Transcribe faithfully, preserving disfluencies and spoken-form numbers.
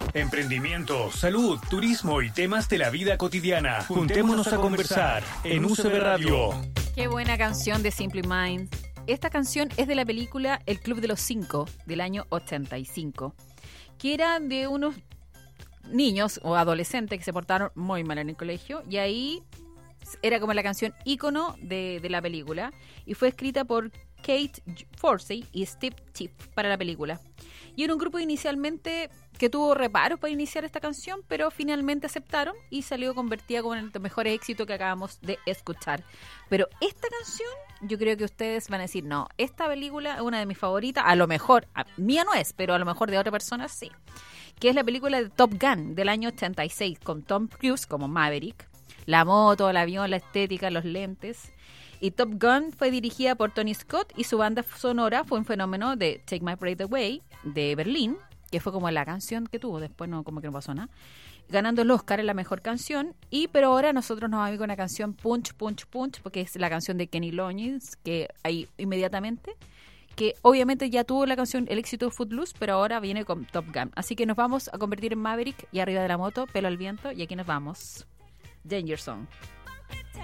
Emprendimiento, salud, turismo y temas de la vida cotidiana. Juntémonos a conversar en U C B Radio. Qué buena canción de Simple Minds. Esta canción es de la película El Club de los Cinco, del año ochenta y cinco, que era de unos niños o adolescentes que se portaron muy mal en el colegio, y ahí era como la canción ícono de, de la película, y fue escrita por Kate Forsey y Steve Tiff para la película. Y era un grupo inicialmente que tuvo reparos para iniciar esta canción, pero finalmente aceptaron y salió convertida como en el mejor éxito que acabamos de escuchar. Pero esta canción, yo creo que ustedes van a decir, no, esta película es una de mis favoritas, a lo mejor, a, mía no es, pero a lo mejor de otra persona sí, que es la película de Top Gun del año ochenta y seis, con Tom Cruise como Maverick, la moto, el avión, la estética, los lentes. Y Top Gun fue dirigida por Tony Scott y su banda sonora fue un fenómeno de Take My Breath Away de Berlín, que fue como la canción que tuvo, después no como que no pasó nada, ganando el Oscar en la mejor canción. Y pero ahora nosotros nos vamos a ir con una canción Punch, Punch, Punch, porque es la canción de Kenny Loggins, que ahí inmediatamente, que obviamente ya tuvo la canción, el éxito de Footloose, pero ahora viene con Top Gun. Así que nos vamos a convertir en Maverick y arriba de la moto, pelo al viento, y aquí nos vamos. Danger Zone.